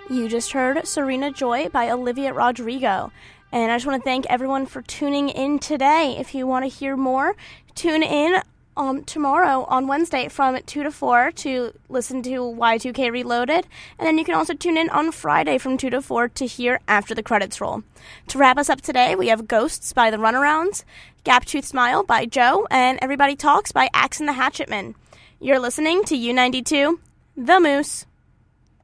You just heard Serena Joy by Olivia Rodrigo. And I just want to thank everyone for tuning in today. If you want to hear more, tune in tomorrow on Wednesday from 2 to 4 to listen to Y2K Reloaded. And then you can also tune in on Friday from 2 to 4 to hear After the Credits Roll. To wrap us up today, we have Ghosts by The Runarounds, Gap Tooth Smile by Joe, and Everybody Talks by Axe and the Hatchetmen. You're listening to U92, The Moose.